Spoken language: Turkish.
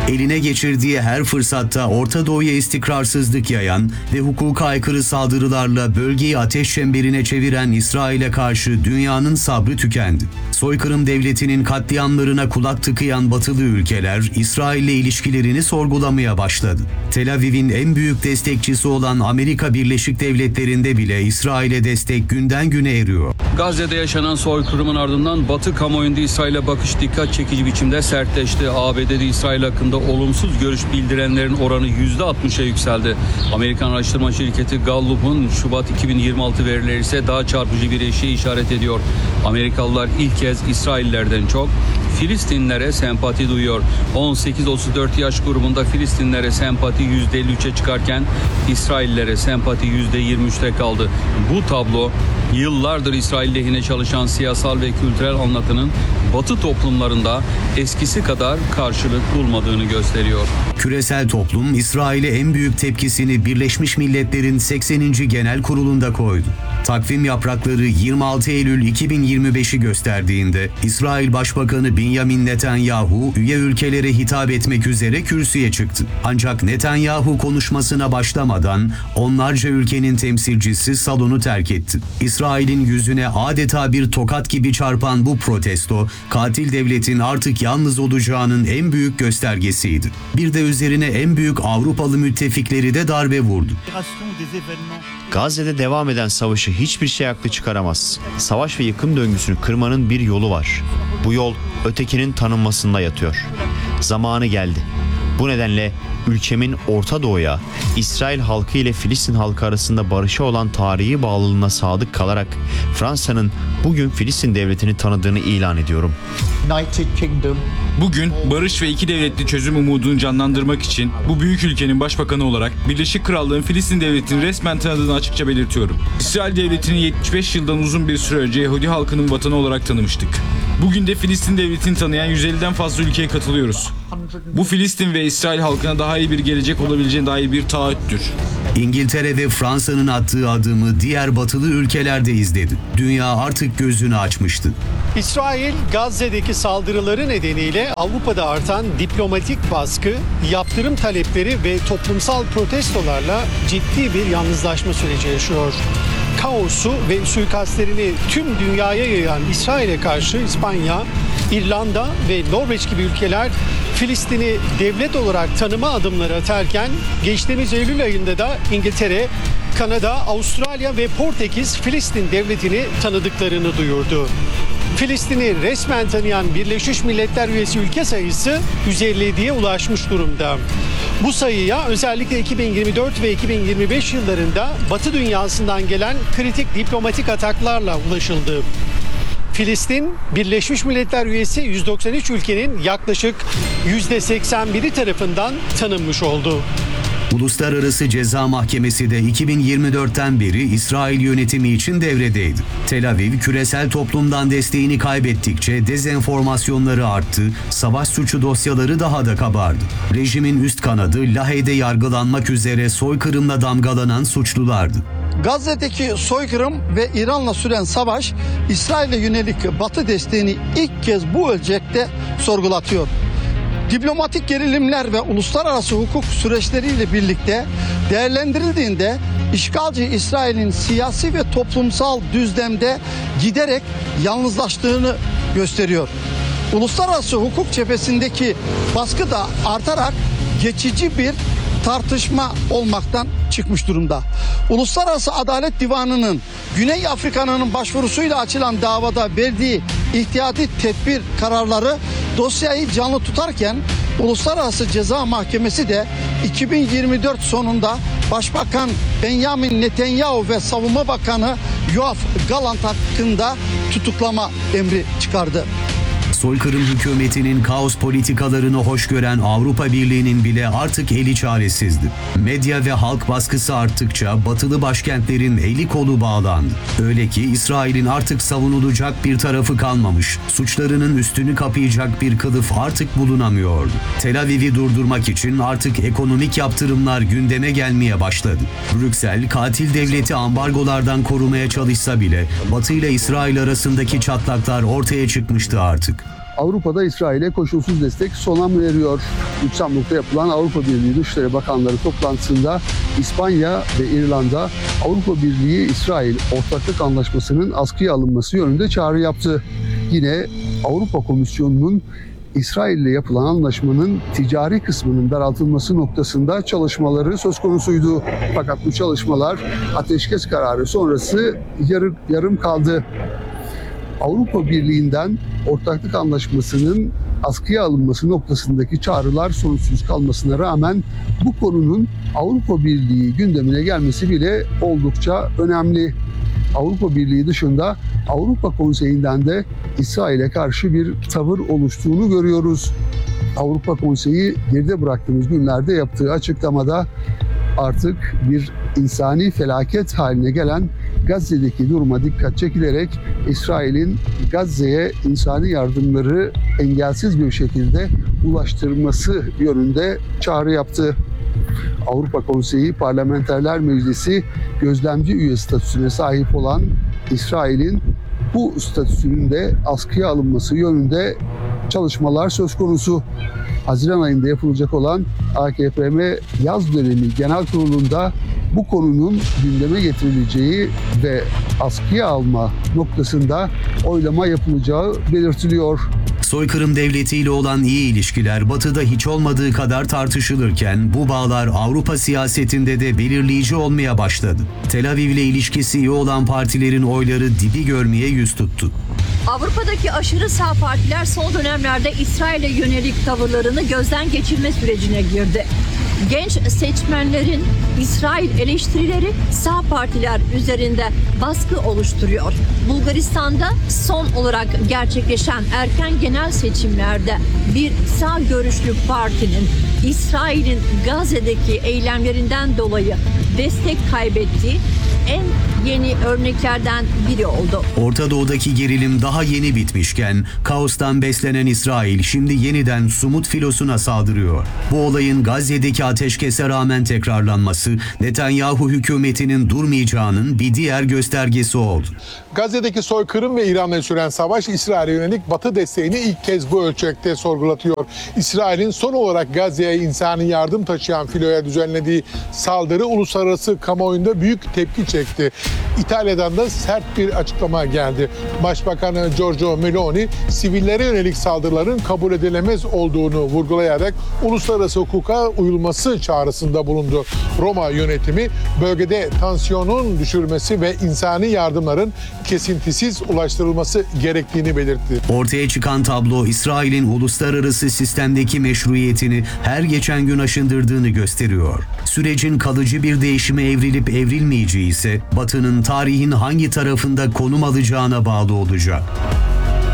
Eline geçirdiği her fırsatta Orta Doğu'ya istikrarsızlık yayan ve hukuka aykırı saldırılarla bölgeyi ateş çemberine çeviren İsrail'e karşı dünyanın sabrı tükendi. Soykırım devletinin katliamlarına kulak tıkayan batılı ülkeler İsrail'le ilişkilerini sorgulamaya başladı. Tel Aviv'in en büyük destekçisi olan Amerika Birleşik Devletleri'nde bile İsrail'e destek günden güne eriyor. Gazze'de yaşanan soykırımın ardından Batı kamuoyunda İsrail'e bakış dikkat çekici biçimde sertleşti. ABD'de İsrail hakkında olumsuz görüş bildirenlerin oranı %60'a yükseldi. Amerikan araştırma şirketi Gallup'un Şubat 2026 verileri ise daha çarpıcı bir eşiğe işaret ediyor. Amerikalılar ilk kez İsraillerden çok Filistinlilere sempati duyuyor. 18-34 yaş grubunda Filistinlilere sempati %53'e çıkarken İsraillilere sempati %23'te kaldı. Bu tablo yıllardır İsrail lehine çalışan siyasal ve kültürel anlatının Batı toplumlarında eskisi kadar karşılık bulmadığını gösteriyor. Küresel toplum İsrail'e en büyük tepkisini Birleşmiş Milletler'in 80. Genel Kurulu'nda koydu. Takvim yaprakları 26 Eylül 2025'i gösterdiğinde İsrail Başbakanı Benjamin Netanyahu üye ülkelere hitap etmek üzere kürsüye çıktı. Ancak Netanyahu konuşmasına başlamadan onlarca ülkenin temsilcisi salonu terk etti. İsrail'in yüzüne adeta bir tokat gibi çarpan bu protesto, katil devletin artık yalnız olacağının en büyük göstergesiydi. Bir de üzerine en büyük Avrupalı müttefikleri de darbe vurdu. Gazze'de devam eden savaşı hiçbir şey haklı çıkaramaz. Savaş ve yıkım döngüsünü kırmanın bir yolu var. Bu yol ötekinin tanınmasında yatıyor. Zamanı geldi. Bu nedenle ülkemin Orta Doğu'ya, İsrail halkı ile Filistin halkı arasında barışa olan tarihi bağlılığına sadık kalarak Fransa'nın bugün Filistin devletini tanıdığını ilan ediyorum. Bugün barış ve iki devletli çözüm umudunu canlandırmak için bu büyük ülkenin başbakanı olarak Birleşik Krallığın Filistin devletini resmen tanıdığını açıkça belirtiyorum. İsrail devletini 75 yıldan uzun bir süre önce Yahudi halkının vatanı olarak tanımıştık. Bugün de Filistin devletini tanıyan 150'den fazla ülkeye katılıyoruz. Bu Filistin ve İsrail halkına daha iyi bir gelecek olabileceğine dair bir taahhüttür. İngiltere ve Fransa'nın attığı adımı diğer batılı ülkeler de izledi. Dünya artık gözünü açmıştı. İsrail, Gazze'deki saldırıları nedeniyle Avrupa'da artan diplomatik baskı, yaptırım talepleri ve toplumsal protestolarla ciddi bir yalnızlaşma süreci yaşıyor. Kaosu ve suikastlerini tüm dünyaya yayan İsrail'e karşı İspanya, İrlanda ve Norveç gibi ülkeler Filistin'i devlet olarak tanıma adımları atarken geçtiğimiz Eylül ayında da İngiltere, Kanada, Avustralya ve Portekiz Filistin devletini tanıdıklarını duyurdu. Filistin'i resmen tanıyan Birleşmiş Milletler üyesi ülke sayısı 157'ye ulaşmış durumda. Bu sayıya özellikle 2024 ve 2025 yıllarında Batı dünyasından gelen kritik diplomatik ataklarla ulaşıldı. Filistin, Birleşmiş Milletler üyesi 193 ülkenin yaklaşık %81'i tarafından tanınmış oldu. Uluslararası Ceza Mahkemesi de 2024'ten beri İsrail yönetimi için devredeydi. Tel Aviv küresel toplumdan desteğini kaybettikçe dezenformasyonları arttı, savaş suçu dosyaları daha da kabardı. Rejimin üst kanadı Lahey'de yargılanmak üzere soykırımla damgalanan suçlulardı. Gazze'deki soykırım ve İran'la süren savaş İsrail'e yönelik Batı desteğini ilk kez bu ölçekte sorgulatıyor. Diplomatik gerilimler ve uluslararası hukuk süreçleriyle birlikte değerlendirildiğinde işgalci İsrail'in siyasi ve toplumsal düzlemde giderek yalnızlaştığını gösteriyor. Uluslararası hukuk cephesindeki baskı da artarak geçici bir tartışma olmaktan çıkmış durumda. Uluslararası Adalet Divanı'nın Güney Afrika'nın başvurusuyla açılan davada verdiği ihtiyati tedbir kararları dosyayı canlı tutarken Uluslararası Ceza Mahkemesi de 2024 sonunda Başbakan Benjamin Netanyahu ve Savunma Bakanı Yoav Gallant hakkında tutuklama emri çıkardı. Soykırım hükümetinin kaos politikalarını hoş gören Avrupa Birliği'nin bile artık eli çaresizdi. Medya ve halk baskısı arttıkça batılı başkentlerin eli kolu bağlandı. Öyle ki İsrail'in artık savunulacak bir tarafı kalmamış, suçlarının üstünü kapayacak bir kılıf artık bulunamıyordu. Tel Aviv'i durdurmak için artık ekonomik yaptırımlar gündeme gelmeye başladı. Brüksel, katil devleti ambargolardan korumaya çalışsa bile Batı ile İsrail arasındaki çatlaklar ortaya çıkmıştı artık. Avrupa'da İsrail'e koşulsuz destek sona eriyor. Lüksemburg'da yapılan Avrupa Birliği Dışişleri Bakanları toplantısında İspanya ve İrlanda Avrupa Birliği-İsrail ortaklık anlaşmasının askıya alınması yönünde çağrı yaptı. Yine Avrupa Komisyonu'nun İsrail ile yapılan anlaşmanın ticari kısmının daraltılması noktasında çalışmaları söz konusuydu. Fakat bu çalışmalar ateşkes kararı sonrası yarım kaldı. Avrupa Birliği'nden ortaklık anlaşmasının askıya alınması noktasındaki çağrılar sonuçsuz kalmasına rağmen bu konunun Avrupa Birliği gündemine gelmesi bile oldukça önemli. Avrupa Birliği dışında Avrupa Konseyi'nden de İsrail'e karşı bir tavır oluştuğunu görüyoruz. Avrupa Konseyi geride bıraktığımız günlerde yaptığı açıklamada artık bir insani felaket haline gelen Gazze'deki duruma dikkat çekilerek İsrail'in Gazze'ye insani yardımları engelsiz bir şekilde ulaştırması yönünde çağrı yaptı. Avrupa Konseyi Parlamenterler Meclisi gözlemci üye statüsüne sahip olan İsrail'in bu statüsünün de askıya alınması yönünde çalışmalar söz konusu. Haziran ayında yapılacak olan AKPM yaz dönemi genel kurulunda bu konunun gündeme getirileceği ve askıya alma noktasında oylama yapılacağı belirtiliyor. Soykırım devletiyle olan iyi ilişkiler Batı'da hiç olmadığı kadar tartışılırken bu bağlar Avrupa siyasetinde de belirleyici olmaya başladı. Tel Aviv ile ilişkisi iyi olan partilerin oyları dibi görmeye yüz tuttu. Avrupa'daki aşırı sağ partiler son dönemlerde İsrail'e yönelik tavırlarını gözden geçirme sürecine girdi. Genç seçmenlerin İsrail eleştirileri sağ partiler üzerinde baskı oluşturuyor. Bulgaristan'da son olarak gerçekleşen erken genel seçimlerde bir sağ görüşlü partinin İsrail'in Gazze'deki eylemlerinden dolayı destek kaybettiği en yeni örneklerden biri oldu. Orta Doğu'daki gerilim daha yeni bitmişken kaostan beslenen İsrail şimdi yeniden Sumut filosuna saldırıyor. Bu olayın Gazze'deki ateşkese rağmen tekrarlanması Netanyahu hükümetinin durmayacağının bir diğer göstergesi oldu. Gazze'deki soykırım ve İran'la süren savaş İsrail'e yönelik Batı desteğini ilk kez bu ölçekte sorgulatıyor. İsrail'in son olarak Gazze'ye insani yardım taşıyan filoya düzenlediği saldırı uluslararası kamuoyunda büyük tepki çekti. İtalya'dan da sert bir açıklama geldi. Başbakan Giorgia Meloni sivillere yönelik saldırıların kabul edilemez olduğunu vurgulayarak uluslararası hukuka uyulması çağrısında bulundu. Roma yönetimi bölgede tansiyonun düşürmesi ve insani yardımların kesintisiz ulaştırılması gerektiğini belirtti. Ortaya çıkan tablo İsrail'in uluslararası sistemdeki meşruiyetini her geçen gün aşındırdığını gösteriyor. Sürecin kalıcı bir değişime evrilip evrilmeyeceği ise Batı'nın tarihin hangi tarafında konum alacağına bağlı olacak.